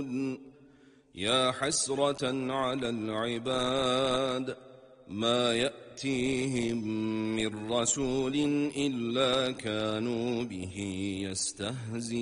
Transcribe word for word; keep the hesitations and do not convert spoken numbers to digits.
يا حسرة على العباد ما يأتيهم من رسول إلا كانوا به يستهزئون